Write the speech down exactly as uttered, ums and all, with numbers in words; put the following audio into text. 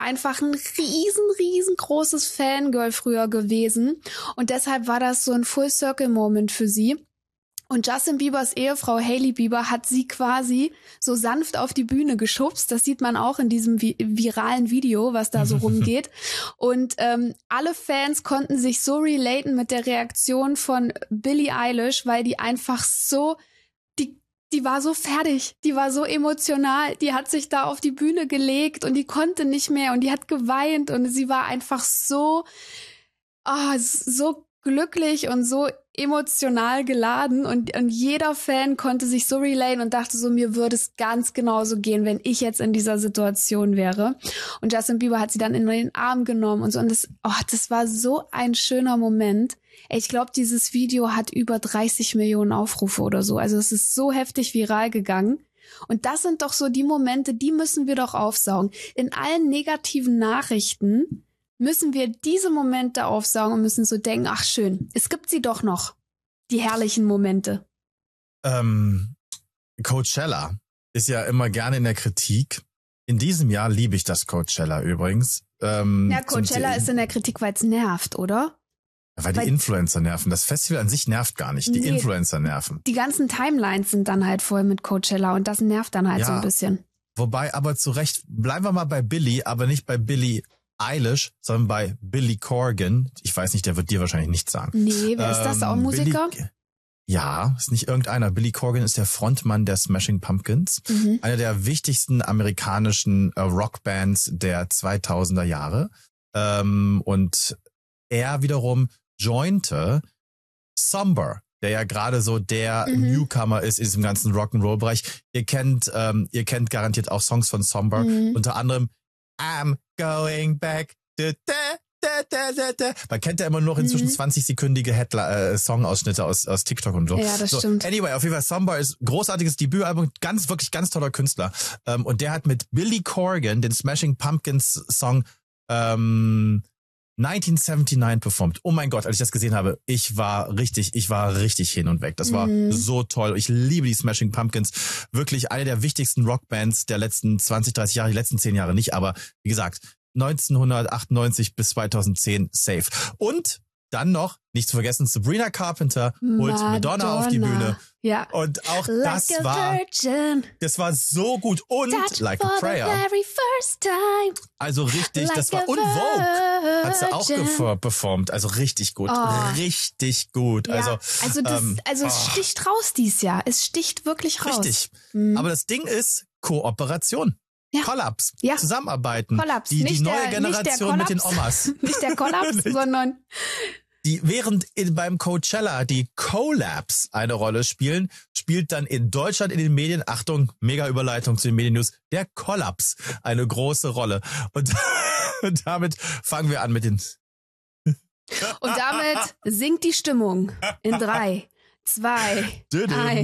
einfach ein riesen, riesengroßes Fangirl früher gewesen. Und deshalb war das so ein Full-Circle-Moment für sie. Und Justin Biebers Ehefrau Hailey Bieber hat sie quasi so sanft auf die Bühne geschubst. Das sieht man auch in diesem vi- viralen Video, was da so rumgeht. Und ähm, alle Fans konnten sich so relaten mit der Reaktion von Billie Eilish, weil die einfach so, die, die war so fertig, die war so emotional, die hat sich da auf die Bühne gelegt und die konnte nicht mehr und die hat geweint und sie war einfach so, oh, so glücklich und so emotional geladen und, und jeder Fan konnte sich so relaten und dachte so, mir würde es ganz genauso gehen, wenn ich jetzt in dieser Situation wäre. Und Justin Bieber hat sie dann in den Arm genommen und so. Und das, oh, das war so ein schöner Moment. Ey, ich glaube, dieses Video hat über dreißig Millionen Aufrufe oder so. Also es ist so heftig viral gegangen. Und das sind doch so die Momente, die müssen wir doch aufsaugen. In allen negativen Nachrichten müssen wir diese Momente aufsaugen und müssen so denken, ach schön, es gibt sie doch noch, die herrlichen Momente. Ähm, Coachella ist ja immer gerne in der Kritik. In diesem Jahr liebe ich das Coachella übrigens. Ähm, ja, Coachella ist in der Kritik, weil es nervt, oder? Weil die weil Influencer nerven. Das Festival an sich nervt gar nicht. Die nee, Influencer nerven. Die ganzen Timelines sind dann halt voll mit Coachella und das nervt dann halt ja, so ein bisschen. Wobei aber zu Recht, bleiben wir mal bei Billie, aber nicht bei Billie Eilish, sondern bei Billy Corgan. Ich weiß nicht, der wird dir wahrscheinlich nichts sagen. Nee, wer ist das? Auch ähm, Musiker? Billy, ja, ist nicht irgendeiner. Billy Corgan ist der Frontmann der Smashing Pumpkins. Mhm. Einer der wichtigsten amerikanischen äh, Rockbands der zweitausender Jahre. Ähm, und er wiederum jointe Somber, der ja gerade so der mhm. Newcomer ist in diesem ganzen Rock'n'Roll-Bereich. Ihr kennt, ähm, ihr kennt garantiert auch Songs von Somber, mhm. unter anderem I'm going back. Da, da, da, da, da, da. Man kennt ja immer nur noch inzwischen mhm. zwanzig-sekündige Headla- äh, Songausschnitte aus, aus TikTok und so. Ja, das so, stimmt. Anyway, auf jeden Fall, Somber ist großartiges Debütalbum, ganz, wirklich ganz toller Künstler. Ähm, und der hat mit Billy Corgan den Smashing Pumpkins Song ähm, neunzehnhundertneunundsiebzig performt. Oh mein Gott, als ich das gesehen habe, ich war richtig, ich war richtig hin und weg. Das war mhm. so toll. Ich liebe die Smashing Pumpkins. Wirklich eine der wichtigsten Rockbands der letzten zwanzig, dreißig Jahre, die letzten zehn Jahre nicht, aber wie gesagt, neunzehnhundertachtundneunzig bis zweitauszehn safe. Und dann noch, nicht zu vergessen, Sabrina Carpenter holt Madonna, Madonna auf die Bühne. Ja. Und auch like das war, virgin. das war so gut. Und Touch Like a Prayer. Also richtig, like das war, und Vogue hat sie auch gefer- performt. Also richtig gut. Oh. Richtig gut. Ja. Also, also, das, ähm, also es oh. sticht raus dieses Jahr. Es sticht wirklich raus. Richtig. Mhm. Aber das Ding ist Kooperation. Ja. Kollaps. Ja. Zusammenarbeiten. Kollaps. Die, nicht die neue der, Generation mit den Omas. Nicht der Kollaps, sondern die während in, beim Coachella die Collabs eine Rolle spielen, spielt dann in Deutschland in den Medien, Achtung, mega Überleitung zu den Mediennews, der Kollaps eine große Rolle. Und, und damit fangen wir an mit den... Und damit sinkt die Stimmung in drei, zwei, eins.